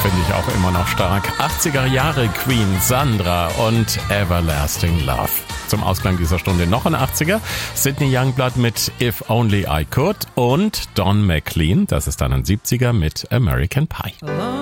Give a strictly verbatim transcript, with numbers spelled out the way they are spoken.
Finde ich auch immer noch stark. achtziger Jahre Queen, Sandra und Everlasting Love. Zum Ausklang dieser Stunde noch ein achtziger. Sidney Youngblood mit If Only I Could und Don McLean, das ist dann ein siebziger mit American Pie.